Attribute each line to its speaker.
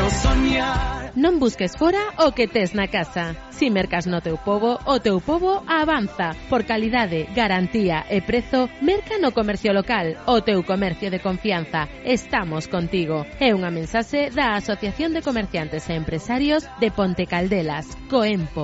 Speaker 1: quero soñar.
Speaker 2: Non busques fora o que tes na casa. Si mercas no teu pobo, o teu pobo avanza. Por calidade, garantía e prezo, merca no comercio local, o teu comercio de confianza. Estamos contigo. É unha mensaxe da Asociación de Comerciantes e Empresarios de Ponte Caldelas, Coempo.